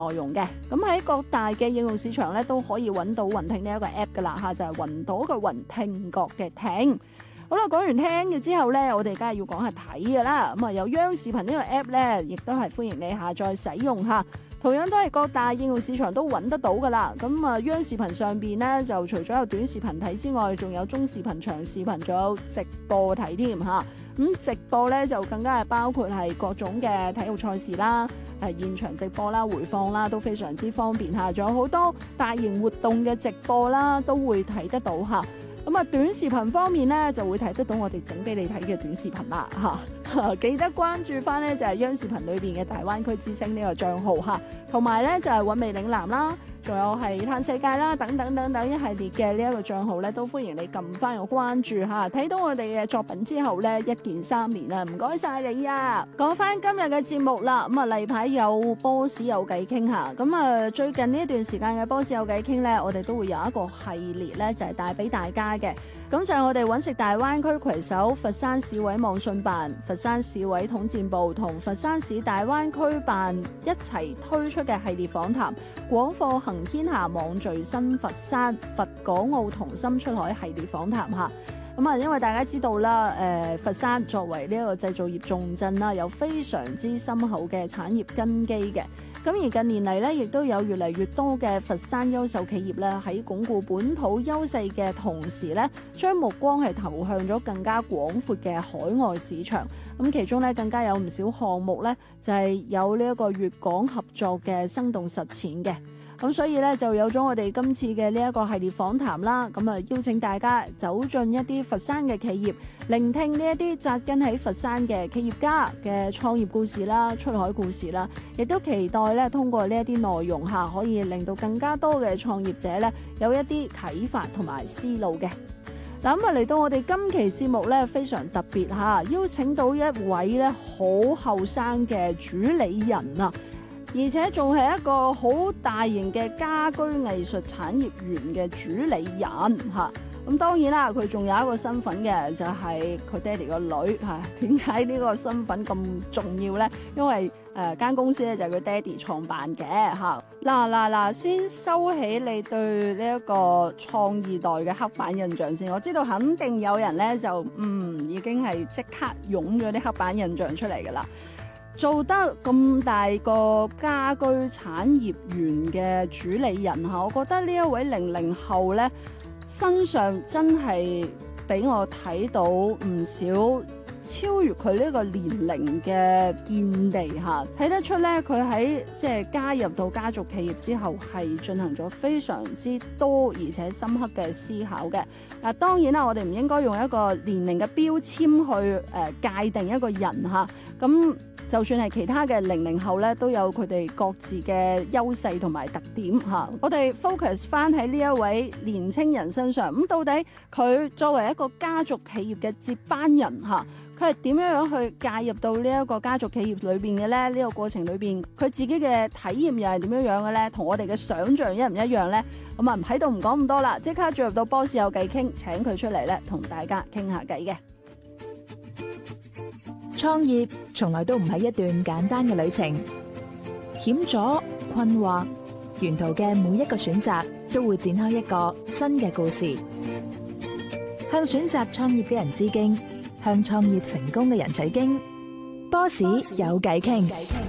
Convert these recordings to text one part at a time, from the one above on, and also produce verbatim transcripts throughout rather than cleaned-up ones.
內容嘅。咁喺各大嘅應用市場咧都可以揾到雲聽呢一個 app 噶啦嚇，就係、是、雲朵嘅雲，聽覺嘅聽。好啦，講完聽嘅之後咧，我哋梗係要講下睇嘅啦。咁啊，有央視頻呢個 app 咧，亦都係歡迎你下載使用嚇。同樣都係各大應用市場都揾得到噶啦。咁啊，央視頻上邊咧就除咗有短視頻睇之外，仲有中視頻、長視頻，仲有直播睇添嚇。咁直播咧就更加係包括係各種嘅體育賽事啦，誒現場直播啦、回放啦，都非常之方便嚇。仲有好多大型活動嘅直播啦，都會睇得到嚇。咁啊，短視頻方面咧就會睇得到我哋整俾你睇嘅短視頻啦嚇，記得關注翻咧就係央視頻裏邊嘅大灣區之星呢個帳號嚇，同埋咧就係韻味嶺南啦，仲有係嘆世界啦，等等等等一系列嘅呢一個帳號咧，都歡迎你撳翻個關注嚇，睇到我哋嘅作品之後咧一鍵三連啊，唔該晒你啊！講翻今日嘅節目啦，咁啊例牌有波士有偈傾嚇，咁啊最近呢一段時間嘅波士有偈傾咧，我哋都會有一個系列咧就係帶俾大家嘅，咁就係我哋揾食大灣區攜手佛山市委網信辦、佛山市委統戰部同佛山市大灣區辦一齊推出嘅系列訪談，廣貨行天下網聚新佛山，佛港澳同心出海系列訪談嚇。咁啊，因為大家知道啦，誒、呃、佛山作為呢一個製造業重鎮啦，有非常之深厚嘅產業根基嘅。咁而近年嚟咧，亦都有越嚟越多嘅佛山優秀企業咧，喺鞏固本土優勢嘅同時咧，將目光係投向咗更加廣闊嘅海外市場。咁其中咧，更加有唔少項目咧，就係、是、有呢一個粵港合作嘅生動實踐嘅。咁所以咧就有咗我哋今次嘅呢一個系列訪談啦，咁啊邀請大家走進一啲佛山嘅企業，聆聽呢一啲紮根喺佛山嘅企業家嘅創業故事啦、出海故事啦，亦都期待咧通過呢一啲內容下，可以令到更加多嘅創業者咧有一啲啟發同埋思路嘅。嗱咁啊嚟到我哋今期節目咧非常特別嚇，邀請到一位咧好後生嘅主理人啊！而且仲係一個好大型嘅家居藝術產業園嘅主理人嚇。咁當然啦，佢仲有一個身份嘅，就係佢爹哋個女嚇。點解呢個身份咁重要呢？因為誒間公司咧就係佢爹哋創辦嘅嚇。嗱嗱嗱，先收起你對呢一個創二代嘅黑板印象先。我知道肯定有人咧就嗯已經係即刻湧咗啲黑板印象出嚟㗎啦。做得咁大個家居產業園嘅主理人嚇，我覺得呢一位零零後咧身上真係俾我睇到唔少超越佢呢個年齡嘅見地嚇，睇得出咧佢喺即係加入到家族企業之後係進行咗非常之多而且深刻嘅思考嘅。嗱，當然啦，我哋唔應該用一個年齡嘅標籤去誒界定一個人嚇，咁。就算係其他嘅零零後咧，都有佢哋各自嘅優勢同埋特點嚇。我哋 focus 翻喺呢一位年青人身上，咁到底佢作為一個家族企業嘅接班人嚇，佢係點樣樣去介入到呢一個家族企業裏邊嘅咧？呢、這個過程裏邊，佢自己嘅體驗又係點樣樣嘅咧？同我哋嘅想像一唔一樣咧？咁啊，唔喺度唔講咁多啦，即刻進入到波士有偈傾，請佢出嚟咧，同大家傾下偈嘅。 創業從來都唔係一段簡單嘅旅程，險阻、困惑，沿途嘅每一個選擇都會展開一個新嘅故事。向選擇創業嘅人致敬，向創業成功嘅人取經。波士有偈傾。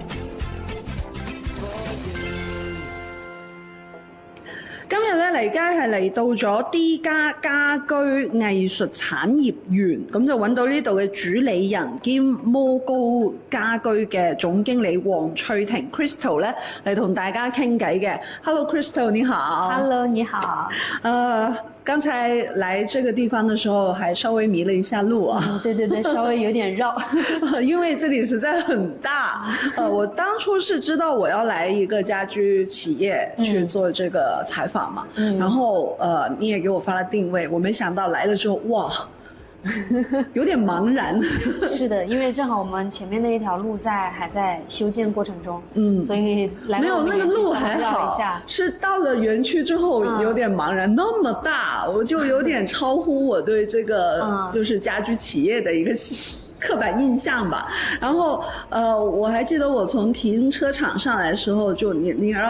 今日咧嚟街係嚟到咗 D 家家居藝術產業園，咁就揾到呢度嘅主理人兼摩高家居嘅總經理黃翠婷 Crystal 咧嚟同大家傾偈嘅。Hello Crystal， 你好。 Hello， 你好。 呃，剛才來這個地方的時候，還稍微迷了一下路啊。 嗯、對對對，稍微有點繞， 因為這裡實在很大。呃，我當初是知道我要來一個家居企業去做這個採訪嘛，嗯、然後呃，你也給我發了定位，我沒想到來了之後，哇，有點茫然。 是的，因為正好我們前面那一條路在還在修建過程中， 嗯， 所以來沒有那個路還好，是到了園區之後有點茫然，嗯、那麼大，我就有點超乎我對這個就是家居企業的一個刻板印象吧。然后呃，我还记得我从停车场上来的时候，就你你让